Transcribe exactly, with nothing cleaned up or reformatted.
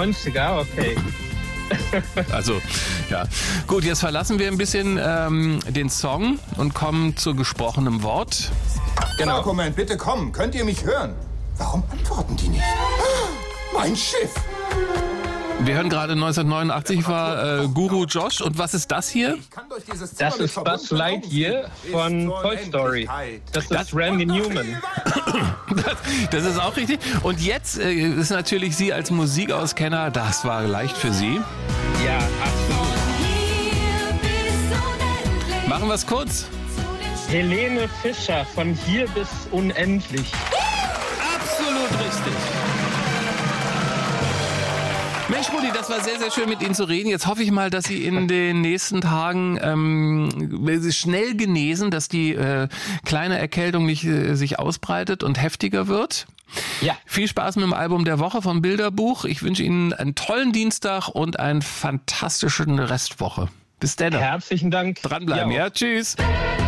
neunziger, okay. Also, ja. Gut, jetzt verlassen wir ein bisschen ähm, den Song und kommen zu gesprochenem Wort. Genau. Moment, bitte kommen. Könnt ihr mich hören? Warum antworten die nicht? Mein Schiff! Wir hören gerade neunzehnhundertneunundachtzig war äh, Guru Josh. Und was ist das hier? Das ist Buzz Lightyear von Toy Story. Das ist das Randy Newman. Das, das ist auch richtig. Und jetzt äh, ist natürlich Sie als Musikauskenner, das war leicht für Sie. Ja, absolut. Machen wir es kurz. Helene Fischer von Hier bis Unendlich. Absolut richtig. Mensch, Rudi, das war sehr, sehr schön, mit Ihnen zu reden. Jetzt hoffe ich mal, dass Sie in den nächsten Tagen ähm, schnell genesen, dass die äh, kleine Erkältung nicht äh, sich ausbreitet und heftiger wird. Ja. Viel Spaß mit dem Album der Woche vom Bilderbuch. Ich wünsche Ihnen einen tollen Dienstag und eine fantastische Restwoche. Bis dann. Herzlichen Dank. Dranbleiben, ja. Ja. ja tschüss.